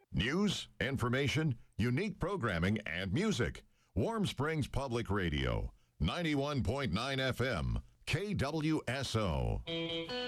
News, information, unique programming, and music. Warm Springs Public Radio, 91.9 FM, KWSO.